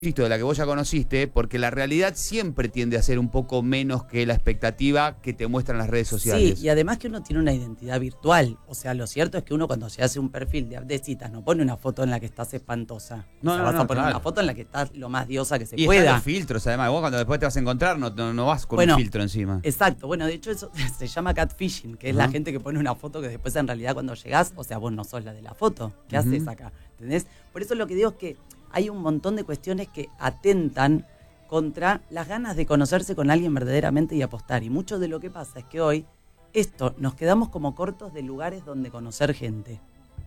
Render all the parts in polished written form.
de la que vos ya conociste, porque la realidad siempre tiende a ser un poco menos que la expectativa que te muestran las redes sociales. Sí, y además que uno tiene una identidad virtual. O sea, lo cierto es que uno cuando se hace un perfil de citas no pone una foto en la que estás espantosa. No, vas a poner claro. una foto en la que estás lo más diosa que se Y pueda. están los filtros, además. Vos cuando después te vas a encontrar no vas con un filtro encima. Exacto. Bueno, de hecho eso se llama catfishing, que es la gente que pone una foto que después en realidad cuando llegás, o sea, vos no sos la de la foto. ¿Qué haces acá? ¿Entendés? Por eso lo que digo es que hay un montón de cuestiones que atentan contra las ganas de conocerse con alguien verdaderamente y apostar. Y mucho de lo que pasa es que hoy nos quedamos como cortos de lugares donde conocer gente.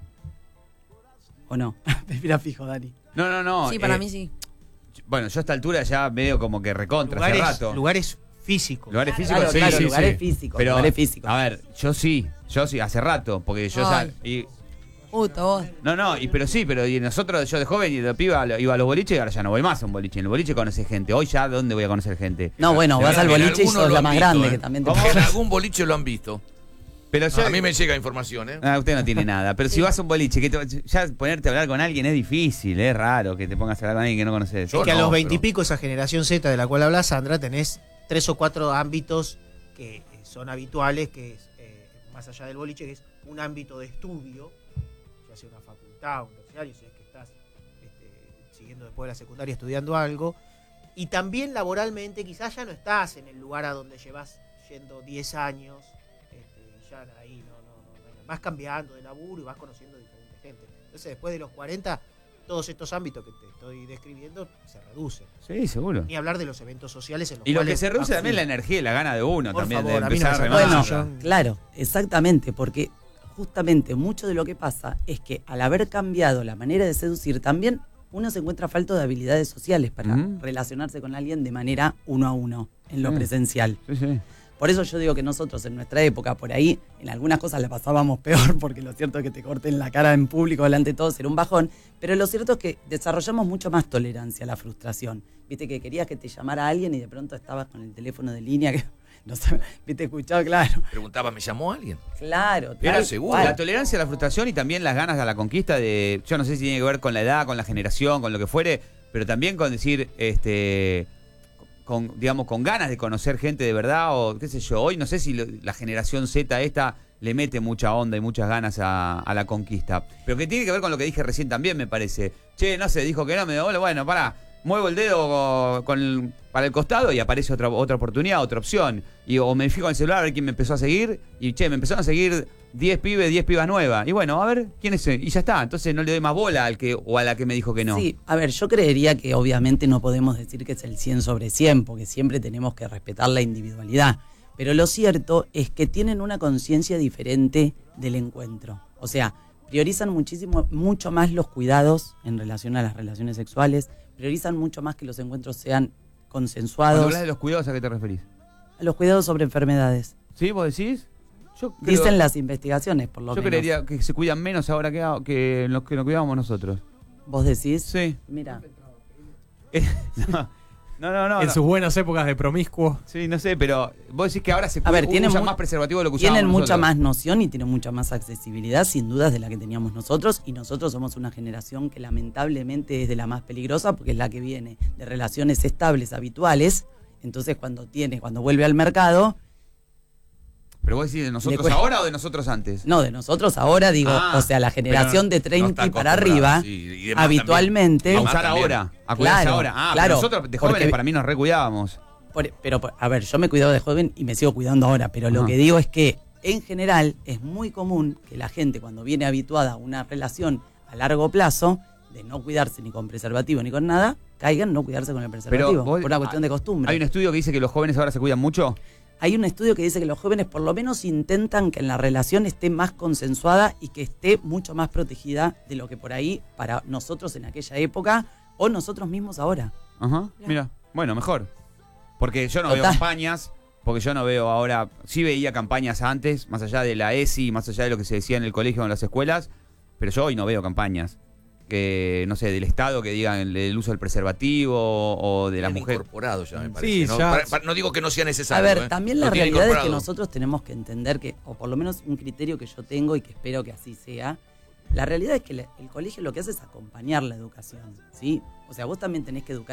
¿O no? Te mira fijo, Dani. No. Sí, para mí sí. Bueno, yo a esta altura ya medio como que recontra hace rato. Lugares físicos. Lugares físicos, Claro, sí, claro, sí, lugares sí. físicos, Pero, lugares físicos. a ver, yo sí, hace rato, porque yo ya... Puto, vos. Pero nosotros, yo de joven y de piba iba a los boliches y ahora ya no voy más a un boliche. En el boliche conoces gente. Hoy ya, ¿dónde voy a conocer gente? No, bueno, vas al boliche y sos la más grande, que también te En algún boliche lo han visto. Pero A mí me llega información, ¿eh? Usted no tiene nada. Pero si vas a un boliche, ya ponerte a hablar con alguien es difícil, es raro que te pongas a hablar con alguien que no conoces. Es que a los 20 y pico, esa generación Z de la cual habla Sandra, tenés 3 o 4 ámbitos que son habituales, que es, más allá del boliche, que es un ámbito de estudio, ya sea una facultad, un terciario, si es que estás siguiendo después de la secundaria estudiando algo, y también laboralmente quizás ya no estás en el lugar a donde llevas yendo 10 años, ya ahí vas cambiando de laburo y vas conociendo diferente gente. Entonces después de los 40, todos estos ámbitos que te estoy describiendo se reducen. Sí, seguro. Ni hablar de los eventos sociales en los Y lo cuales que se reduce también es la energía y la gana de uno Por también favor, de a mí no empezar me a saca remar. Bueno, claro, exactamente, porque justamente mucho de lo que pasa es que al haber cambiado la manera de seducir, también uno se encuentra falto de habilidades sociales para relacionarse con alguien de manera uno a uno, en lo presencial. Sí. Por eso yo digo que nosotros en nuestra época, por ahí, en algunas cosas la pasábamos peor, porque lo cierto es que te corten la cara en público delante de todos era un bajón, pero lo cierto es que desarrollamos mucho más tolerancia a la frustración. Viste que querías que te llamara alguien y de pronto estabas con el teléfono de línea, que no sé, viste, escuchado, claro. Preguntaba, ¿me llamó alguien? Claro, Era tal seguro. cual. La tolerancia a la frustración y también las ganas a la conquista de, yo no sé si tiene que ver con la edad, con la generación, con lo que fuere, pero también con decir, con ganas de conocer gente de verdad, o qué sé yo. Hoy no sé si la generación Z esta le mete mucha onda y muchas ganas a la conquista. Pero que tiene que ver con lo que dije recién también, me parece. Che, no sé, dijo que no, me dio, bueno, pará, muevo el dedo para el costado y aparece otra oportunidad, otra opción. O me fijo en el celular a ver quién me empezó a seguir, y me empezaron a seguir 10 pibes, 10 pibas nuevas. Y bueno, a ver, ¿quién es? Y ya está. Entonces no le doy más bola o a la que me dijo que no. Sí, a ver, yo creería que obviamente no podemos decir que es el 100 sobre 100, porque siempre tenemos que respetar la individualidad. Pero lo cierto es que tienen una conciencia diferente del encuentro. O sea, priorizan mucho más los cuidados en relación a las relaciones sexuales, priorizan mucho más que los encuentros sean consensuados. Cuando hablas de los cuidados, ¿a qué te referís? A los cuidados sobre enfermedades. ¿Sí? ¿Vos decís? Dicen las investigaciones, por lo menos. Yo creería que se cuidan menos ahora que los que nos cuidamos nosotros. ¿Vos decís? Sí. Mira. No. En sus buenas épocas de promiscuo. Sí, no sé, pero vos decís que ahora se usan más preservativo de lo que usábamos tienen mucha nosotros. más noción y tienen mucha más accesibilidad, sin dudas, de la que teníamos nosotros. Y nosotros somos una generación que lamentablemente es de la más peligrosa, porque es la que viene de relaciones estables, habituales. Entonces, cuando vuelve al mercado... ¿Pero vos decís de nosotros ahora o de nosotros antes? No, de nosotros ahora, digo, o sea, la generación de 30 para arriba, y habitualmente... A usar ahora, a cuidarse ahora. Claro, pero nosotros de jóvenes para mí nos recuidábamos. Pero, a ver, yo me cuidaba de joven y me sigo cuidando ahora, pero lo que digo es que, en general, es muy común que la gente, cuando viene habituada a una relación a largo plazo, de no cuidarse ni con preservativo ni con nada, caigan en no cuidarse con el preservativo, por una cuestión de costumbre. ¿Hay un estudio que dice que los jóvenes ahora se cuidan mucho? Hay un estudio que dice que los jóvenes por lo menos intentan que en la relación esté más consensuada y que esté mucho más protegida de lo que por ahí para nosotros en aquella época o nosotros mismos ahora. Ajá, mira, bueno, mejor. Porque yo no veo campañas, porque yo no veo ahora, sí veía campañas antes, más allá de la ESI, más allá de lo que se decía en el colegio o en las escuelas, pero yo hoy no veo campañas. Que, no sé, del Estado que digan el uso del preservativo o de la mujer. Incorporado ya, me parece. Sí, ¿no? ya. No digo que no sea A necesario. ver, también la realidad es que nosotros tenemos que entender que, o por lo menos un criterio que yo tengo y que espero que así sea, La realidad es que el colegio lo que hace es acompañar la educación, ¿sí? O sea, vos también tenés que educar